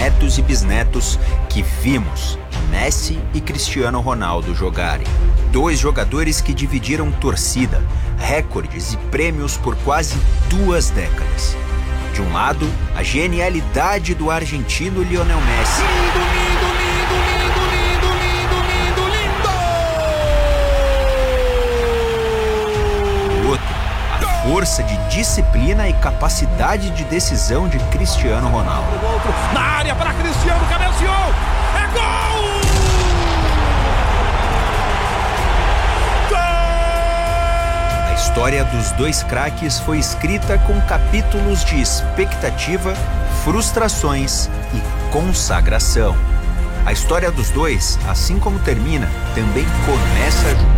netos e bisnetos que vimos Messi e Cristiano Ronaldo jogarem. Dois jogadores que dividiram torcida, recordes e prêmios por quase 2 décadas. De um lado, a genialidade do argentino Lionel Messi. Lindo, lindo, lindo, lindo, lindo, lindo, lindo, lindo! Do outro, a força de disciplina e capacidade de decisão de Cristiano Ronaldo. O outro, na área para Cristiano, cabeceou! É gol! A história dos dois craques foi escrita com capítulos de expectativa, frustrações e consagração. A história dos dois, assim como termina, também começa junto.